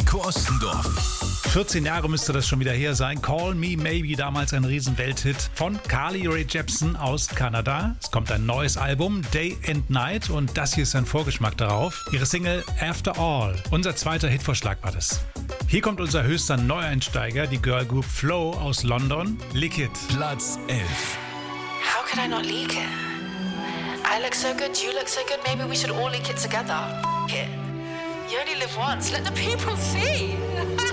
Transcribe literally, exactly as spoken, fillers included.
Heiko Ostendorf. vierzehn Jahre müsste das schon wieder her sein. Call Me Maybe, damals ein Riesenwelthit von Carly Rae Jepsen aus Kanada. Es kommt ein neues Album, Day and Night, und das hier ist ein Vorgeschmack darauf. Ihre Single After All. Unser zweiter Hitvorschlag war das. Hier kommt unser höchster Neueinsteiger, die Girlgroup Flow aus London, Lick It. Platz elf. How could I not leak it? I look so good, you look so good, maybe we should all leak it together. F- it. You only live once, let the people see.